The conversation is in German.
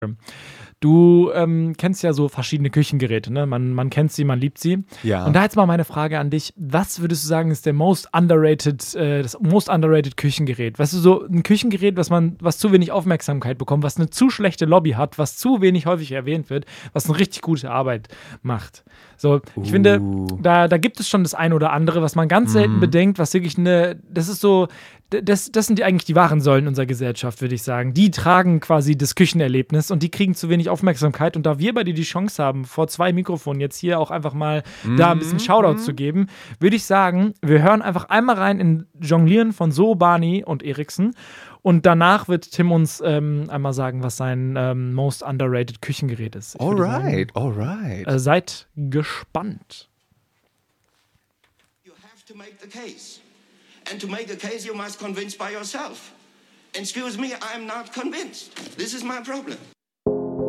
Du kennst ja so verschiedene Küchengeräte, ne? Man kennt sie, man liebt sie. Ja. Und da jetzt mal meine Frage an dich. Was würdest du sagen, ist der das most underrated Küchengerät? Weißt du, so ein Küchengerät, was zu wenig Aufmerksamkeit bekommt, was eine zu schlechte Lobby hat, was zu wenig häufig erwähnt wird, was eine richtig gute Arbeit macht. So, ich finde, da gibt es schon das eine oder andere, was man ganz selten bedenkt, was wirklich das ist so, das sind eigentlich die wahren Säulen unserer Gesellschaft, würde ich sagen. Die tragen quasi das Küchenerlebnis und die kriegen zu wenig Aufmerksamkeit. Und da wir bei dir die Chance haben, vor 2 Mikrofonen jetzt hier auch einfach mal da ein bisschen Shoutout zu geben, würde ich sagen, wir hören einfach einmal rein in Jonglieren von So, Barney und Eriksen. Und danach wird Tim uns einmal sagen, was sein most underrated Küchengerät ist. Alright. Seid gespannt. You have to make the case. And to make a case, you must convince by yourself. Excuse me, I'm not convinced. This is my problem.